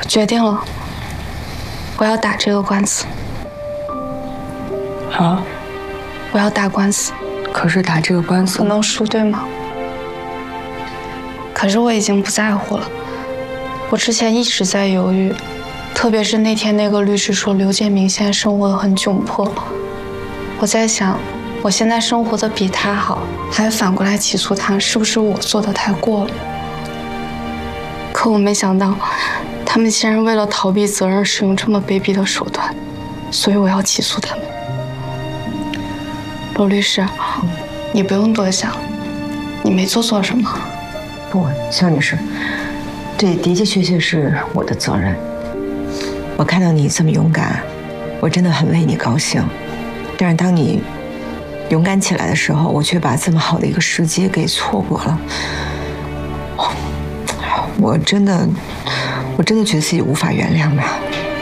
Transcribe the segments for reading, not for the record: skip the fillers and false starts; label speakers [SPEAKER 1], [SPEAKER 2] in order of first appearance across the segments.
[SPEAKER 1] 决定了，我要打这个官司。
[SPEAKER 2] 啊？
[SPEAKER 1] 我要打官司。
[SPEAKER 2] 可是打这个官司
[SPEAKER 1] 可能输，对吗？可是我已经不在乎了。我之前一直在犹豫，特别是那天那个律师说刘建明现在生活很窘迫，我在想，我现在生活的比他好，还反过来起诉他，是不是我做的太过了？可我没想到，他们竟然为了逃避责任，使用这么卑鄙的手段，所以我要起诉他们。罗律师，你不用多想，你没做错什么。
[SPEAKER 3] 不，肖女士，这的确确是我的责任。我看到你这么勇敢，我真的很为你高兴。但是当你勇敢起来的时候，我却把这么好的一个时机给错过了。我真的觉得自己无法原谅他。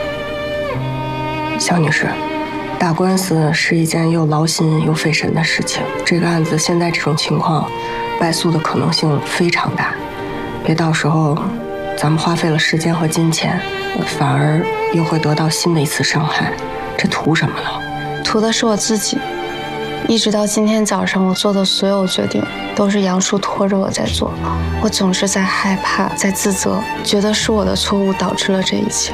[SPEAKER 2] 肖女士，打官司是一件又劳心又费神的事情。这个案子现在这种情况，败诉的可能性非常大。别到时候咱们花费了时间和金钱，反而又会得到新的一次伤害，这图什么呢？
[SPEAKER 1] 图的是我自己。一直到今天早上，我做的所有决定都是杨叔拖着我在做。我总是在害怕，在自责，觉得是我的错误导致了这一切。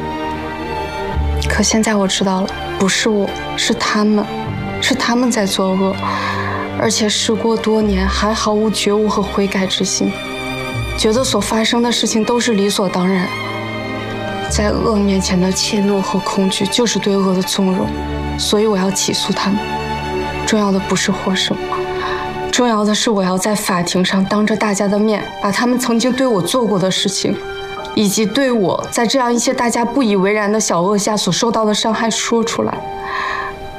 [SPEAKER 1] 可现在我知道了，不是我，是他们在作恶，而且时过多年还毫无觉悟和悔改之心，觉得所发生的事情都是理所当然。在恶面前的怯懦和恐惧就是对恶的纵容，所以我要起诉他们。重要的不是获胜，重要的是我要在法庭上当着大家的面，把他们曾经对我做过的事情，以及对我在这样一些大家不以为然的小恶下所受到的伤害说出来。